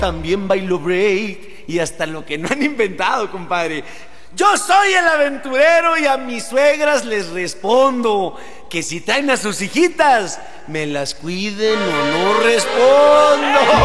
también bailo break y hasta lo que no han inventado, compadre. Yo soy el aventurero y a mis suegras les respondo que si traen a sus hijitas, me las cuiden o no respondo.